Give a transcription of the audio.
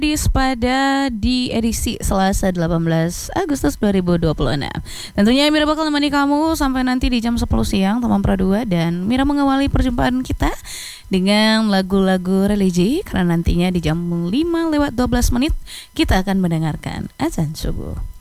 pada di edisi Selasa 18 Agustus 2026. Tentunya Mira bakal menemani kamu sampai nanti di jam 10 siang teman Pro 2, dan Mira mengawali perjumpaan kita dengan lagu-lagu religi karena nantinya di jam 5 lewat 12 menit kita akan mendengarkan azan subuh.